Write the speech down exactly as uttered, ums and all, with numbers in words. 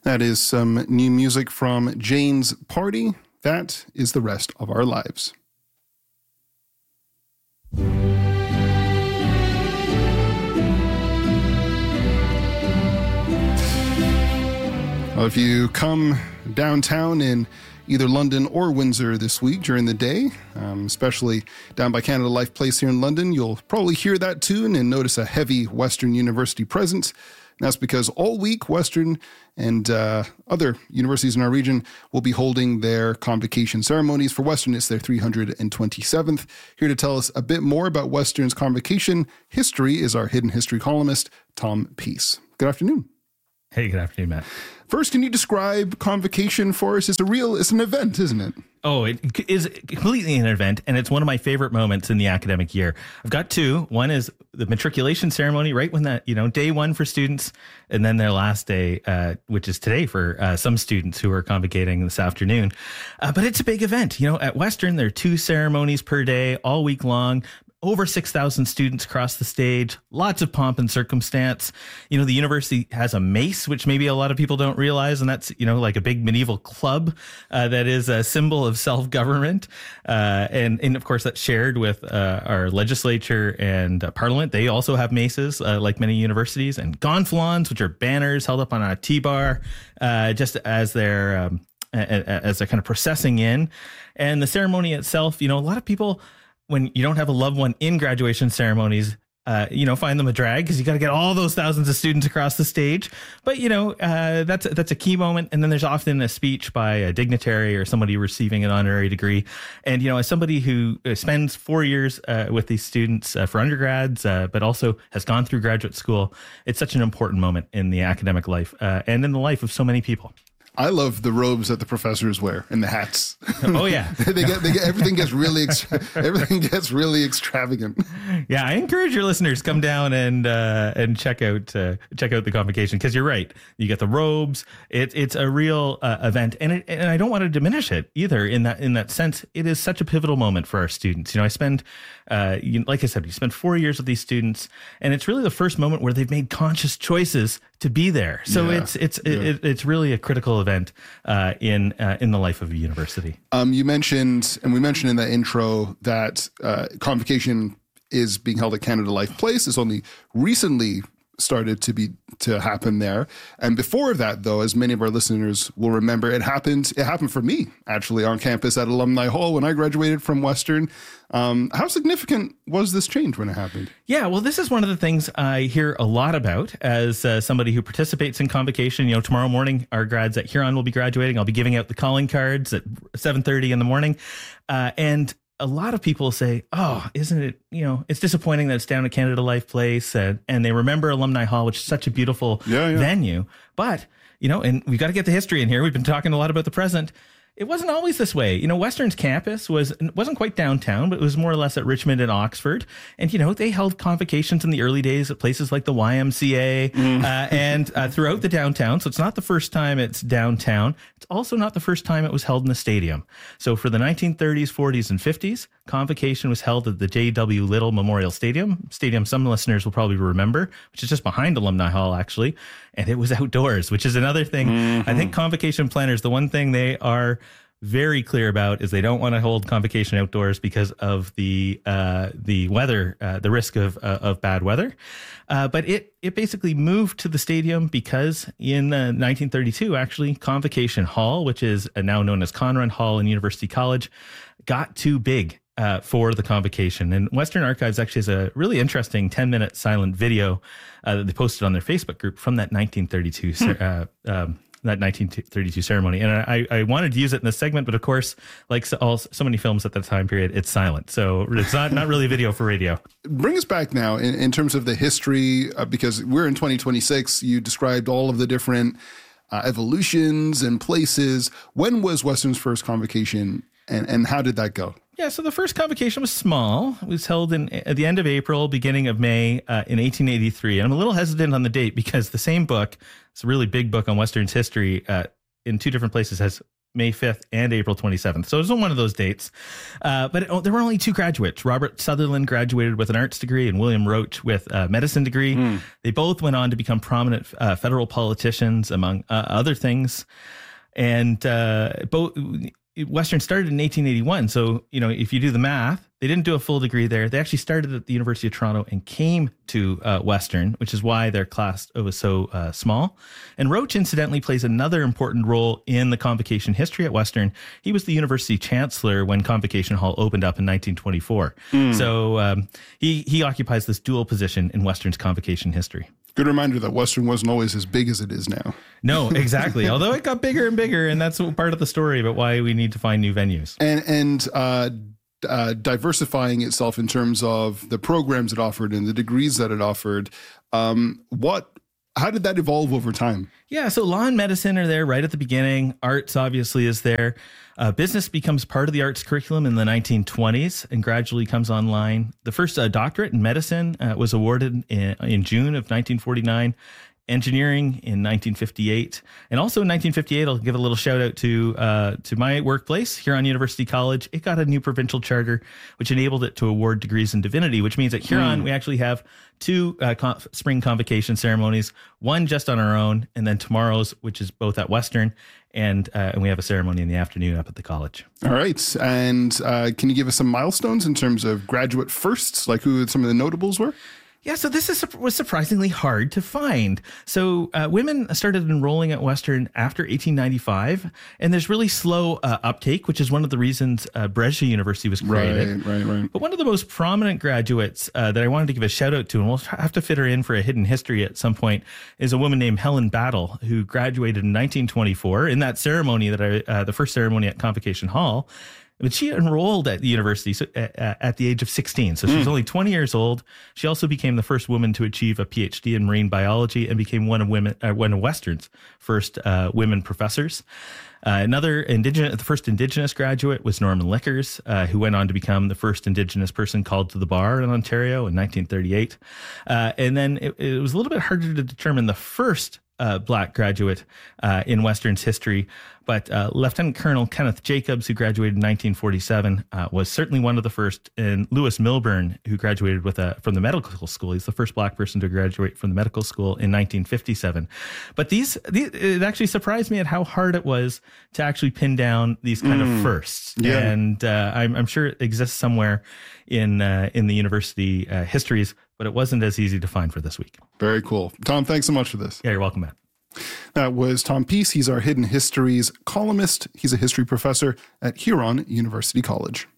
That is some new music from Jane's Party. That is the rest of our lives. Well, if you come downtown in either London or Windsor this week during the day, um, especially down by Canada Life Place here in London, you'll probably hear that tune and notice a heavy Western University presence. And that's because all week, Western and uh, other universities in our region will be holding their convocation ceremonies. For Western, it's their three hundred twenty-seventh. Here to tell us a bit more about Western's convocation history is our Hidden History columnist, Tom Peace. Good afternoon. Hey, good afternoon, Matt. First, can you describe convocation for us? It's a real, it's an event, isn't it? Oh, it is completely an event, and it's one of my favorite moments in the academic year. I've got two. One is the matriculation ceremony, right when that, you know, day one for students, and then their last day, uh, which is today for uh, some students who are convocating this afternoon. Uh, but it's a big event. You know, at Western, there are two ceremonies per day, all week long. Over six thousand students across the stage, lots of pomp and circumstance. You know, the university has a mace, which maybe a lot of people don't realize. And that's, you know, like a big medieval club uh, that is a symbol of self-government. Uh, and, and of course, that's shared with uh, our legislature and uh, parliament. They also have maces, uh, like many universities, and gonfalons, which are banners held up on a T-bar, uh, just as they're, um, as they're kind of processing in. And the ceremony itself, you know, a lot of people, when you don't have a loved one in graduation ceremonies, uh, you know, find them a drag because you got to get all those thousands of students across the stage. But, you know, uh, that's that's a key moment. And then there's often a speech by a dignitary or somebody receiving an honorary degree. And, you know, as somebody who spends four years uh, with these students uh, for undergrads, uh, but also has gone through graduate school, it's such an important moment in the academic life uh, and in the life of so many people. I love the robes that the professors wear and the hats. Oh yeah, they get, they get everything gets really extra, everything gets really extravagant. Yeah, I encourage your listeners come down and uh, and check out uh, check out the convocation because you're right. You get the robes. It's it's a real uh, event, and it, and I don't want to diminish it either. In that in that sense, it is such a pivotal moment for our students. You know, I spend, uh, you, like I said, you spend four years with these students, and it's really the first moment where they've made conscious choices to be there. So yeah, it's it's yeah. it, it's really a critical event uh, in uh, in the life of a university. Um, you mentioned, and we mentioned in the intro, that uh, convocation is being held at Canada Life Place. It's only recently started to be to happen there. And before that, though, as many of our listeners will remember, it happened. It happened for me actually on campus at Alumni Hall when I graduated from Western. Um, how significant was this change when it happened? Yeah, well, this is one of the things I hear a lot about as uh, somebody who participates in convocation. You know, tomorrow morning, our grads at Huron will be graduating. I'll be giving out the calling cards at seven thirty in the morning. Uh, and a lot of people say, oh, isn't it, you know, it's disappointing that it's down at Canada Life Place. And, and they remember Alumni Hall, which is such a beautiful yeah, yeah. venue. But, you know, and we've got to get the history in here. We've been talking a lot about the present. It wasn't always this way. You know, Western's campus was, wasn't quite downtown, but it was more or less at Richmond and Oxford. And, you know, they held convocations in the early days at places like the Y M C A mm. uh, and uh, throughout the downtown. So it's not the first time it's downtown. It's also not the first time it was held in the stadium. So for the nineteen thirties, forties, and fifties, convocation was held at the J W Little Memorial Stadium. Stadium some listeners will probably remember, which is just behind Alumni Hall, actually. And it was outdoors, which is another thing. Mm-hmm. I think convocation planners, the one thing they are very clear about is they don't want to hold convocation outdoors because of the uh, the weather, uh, the risk of uh, of bad weather. Uh, but it it basically moved to the stadium because in uh, nineteen thirty-two, actually, Convocation Hall, which is now known as Conran Hall in University College, got too big uh, for the convocation. And Western Archives actually has a really interesting ten minute silent video uh, that they posted on their Facebook group from that nineteen thirty-two hmm. uh, um, that nineteen thirty-two ceremony. And I, I wanted to use it in this segment, but of course, like so, all, so many films at that time period, it's silent. So it's not, not really video for radio. Bring us back now in, in terms of the history, uh, because we're in twenty twenty-six. You described all of the different uh, evolutions and places. When was Western's first convocation, and, and how did that go? Yeah, so the first convocation was small. It was held in at the end of April, beginning of May uh, in eighteen eighty-three. And I'm a little hesitant on the date because the same book, it's a really big book on Western's history, uh, in two different places has May fifth, and April twenty-seventh. So it was one of those dates. Uh, but it, there were only two graduates. Robert Sutherland graduated with an arts degree and William Roach with a medicine degree. Mm. They both went on to become prominent uh, federal politicians, among uh, other things. And uh, both Western started in eighteen eighty-one. So, you know, if you do the math, they didn't do a full degree there. They actually started at the University of Toronto and came to uh, Western, which is why their class was so uh, small. And Roach, incidentally, plays another important role in the Convocation history at Western. He was the university chancellor when Convocation Hall opened up in nineteen twenty-four. Mm. So um, he, he occupies this dual position in Western's Convocation history. Good reminder that Western wasn't always as big as it is now. No, exactly. Although it got bigger and bigger, and that's part of the story about why we need to find new venues. And and uh, uh, diversifying itself in terms of the programs it offered and the degrees that it offered. Um, what? How did that evolve over time? Yeah, so law and medicine are there right at the beginning. Arts obviously is there. Uh, business becomes part of the arts curriculum in the nineteen twenties and gradually comes online. The first uh, doctorate in medicine uh, was awarded in, in June of nineteen forty-nine. Engineering in nineteen fifty-eight. And also in nineteen fifty-eight, I'll give a little shout out to uh, to my workplace, Huron University College. It got a new provincial charter, which enabled it to award degrees in divinity, which means at Huron, mm. we actually have two uh, con- spring convocation ceremonies, one just on our own, and then tomorrow's, which is both at Western, and uh, and we have a ceremony in the afternoon up at the college. All right. And uh, can you give us some milestones in terms of graduate firsts, like who some of the notables were? Yeah, so this is, was surprisingly hard to find. So uh, women started enrolling at Western after eighteen ninety-five, and there's really slow uh, uptake, which is one of the reasons uh, Brescia University was created. Right, right, right. But one of the most prominent graduates uh, that I wanted to give a shout out to, and we'll have to fit her in for a hidden history at some point, is a woman named Helen Battle, who graduated in nineteen twenty-four in that ceremony that I, uh, the first ceremony at Convocation Hall. But she enrolled at the university so, uh, at the age of sixteen. So she's mm. only twenty years old. She also became the first woman to achieve a P H D in marine biology and became one of women, uh, one of Western's first uh, women professors. Uh, another indigenous, the first Indigenous graduate was Norman Lickers, uh, who went on to become the first Indigenous person called to the bar in Ontario in nineteen thirty-eight. Uh, and then it, it was a little bit harder to determine the first Uh, black graduate uh, in Western's history. But uh, Lieutenant Colonel Kenneth Jacobs, who graduated in nineteen forty-seven, uh, was certainly one of the first. And Lewis Milburn, who graduated with a, from the medical school, he's the first black person to graduate from the medical school in nineteen fifty-seven. But these, these it actually surprised me at how hard it was to actually pin down these kind mm. of firsts. Yeah. And uh, I'm, I'm sure it exists somewhere in uh, in the university uh, histories, but it wasn't as easy to find for this week. Very cool. Tom, thanks so much for this. Yeah, you're welcome, Matt. That was Tom Peace. He's our Hidden Histories columnist. He's a history professor at Huron University College.